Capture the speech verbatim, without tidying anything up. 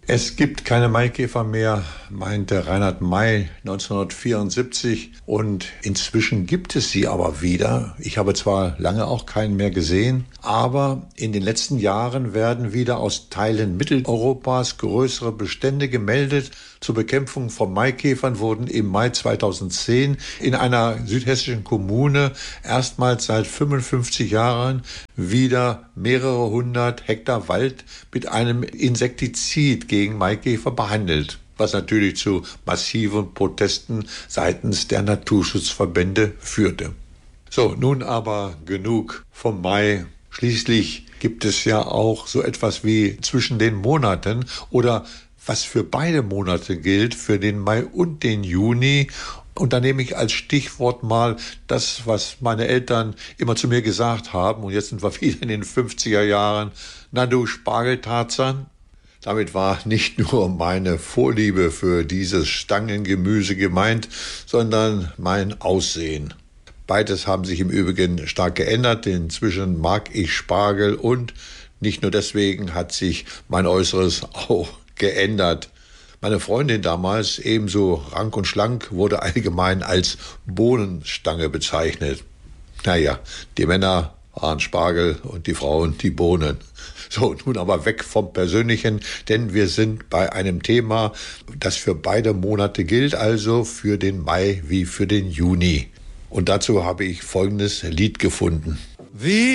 Es gibt keine Maikäfer mehr, meinte Reinhard May neunzehnhundertvierundsiebzig. Und inzwischen gibt es sie aber wieder. Ich habe zwar lange auch keinen mehr gesehen, aber in den letzten Jahren werden wieder aus Teilen Mitteleuropas größere Bestände gemeldet. Zur Bekämpfung von Maikäfern wurden im Mai zweitausendzehn in einer südhessischen Kommune erstmals seit fünfundfünfzig Jahren wieder mehrere hundert Hektar Wald mit einem Insektizid gegen Maikäfer behandelt, was natürlich zu massiven Protesten seitens der Naturschutzverbände führte. So, nun aber genug vom Mai. Schließlich gibt es ja auch so etwas wie zwischen den Monaten oder was für beide Monate gilt, für den Mai und den Juni. Und da nehme ich als Stichwort mal das, was meine Eltern immer zu mir gesagt haben. Und jetzt sind wir wieder in den fünfziger Jahren. Na du Spargeltarzan. Damit war nicht nur meine Vorliebe für dieses Stangengemüse gemeint, sondern mein Aussehen. Beides haben sich im Übrigen stark geändert. Inzwischen mag ich Spargel und nicht nur deswegen hat sich mein Äußeres auch geändert. Meine Freundin damals, ebenso rank und schlank, wurde allgemein als Bohnenstange bezeichnet. Naja, die Männer waren Spargel und die Frauen die Bohnen. So, nun aber weg vom Persönlichen, denn wir sind bei einem Thema, das für beide Monate gilt, also für den Mai wie für den Juni. Und dazu habe ich folgendes Lied gefunden. Wie